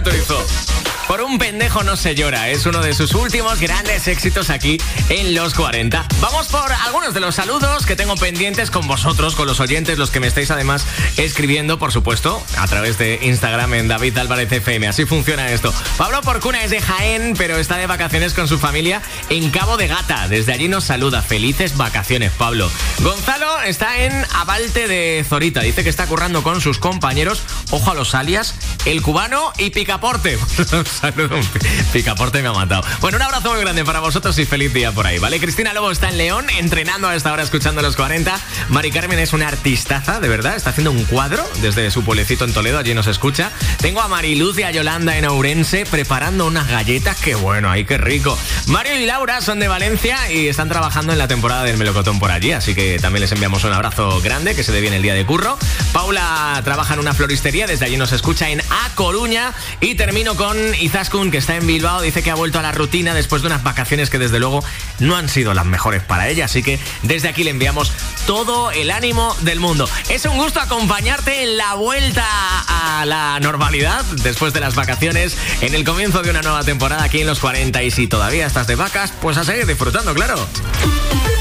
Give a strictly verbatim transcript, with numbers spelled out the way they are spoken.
Alberto hizo. Por un pendejo no se llora, es uno de sus últimos grandes éxitos aquí en Los cuarenta. Vamos por algunos de los saludos que tengo pendientes con vosotros, con los oyentes, los que me estáis además escribiendo, por supuesto, a través de Instagram en David Álvarez F M. Así funciona esto. Pablo Porcuna es de Jaén, pero está de vacaciones con su familia en Cabo de Gata. Desde allí nos saluda. Felices vacaciones, Pablo. Gonzalo está en Abalte de Zorita. Dice que está currando con sus compañeros, ojo a los alias, El Cubano y Picaporte. Saludos, Picaporte me ha matado. Bueno, un abrazo muy grande para vosotros y feliz día por ahí, ¿vale? Cristina Lobo está en León, entrenando a esta hora, escuchando Los cuarenta. Mari Carmen es una artistaza, de verdad, está haciendo un cuadro desde su pueblecito en Toledo, allí nos escucha. Tengo a Mariluz y a Yolanda en Ourense preparando unas galletas, que bueno, ay, qué rico. Mario y Laura son de Valencia y están trabajando en la temporada del melocotón por allí, así que también les enviamos un abrazo grande, que se dé bien el día de curro. Paula trabaja en una floristería, desde allí nos escucha en A Coruña. Y termino con Izaskun, que está en Bilbao. Dice que ha vuelto a la rutina después de unas vacaciones que desde luego no han sido las mejores para ella, así que desde aquí le enviamos todo el ánimo del mundo. Es un gusto acompañarte en la vuelta a la normalidad después de las vacaciones, en el comienzo de una nueva temporada aquí en Los cuarenta. Y si todavía estás de vacas, pues a seguir disfrutando, claro.